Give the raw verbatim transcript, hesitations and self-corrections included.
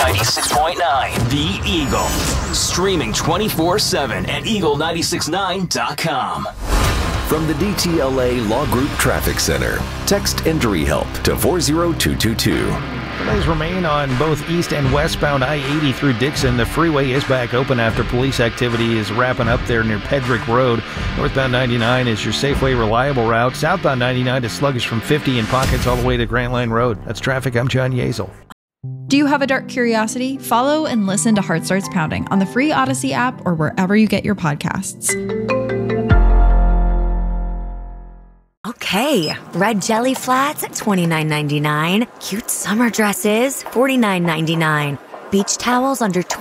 ninety-six point nine, The Eagle. Streaming twenty-four seven at eagle nine six nine dot com. From the D T L A Law Group Traffic Center, text injury help to four zero two two two. Delays remain on both east and westbound I eighty through Dixon. The freeway is back open after police activity is wrapping up there near Pedrick Road. Northbound ninety-nine is your Safeway reliable route. Southbound ninety-nine is sluggish from fifty in pockets all the way to Grant Line Road. That's traffic. I'm John Yeazel. Do you have a dark curiosity? Follow and listen to Heart Starts Pounding on the free Odyssey app or wherever you get your podcasts. Okay, red jelly flats at twenty-nine ninety-nine. Cute summer dresses, forty-nine ninety-nine. Beach towels under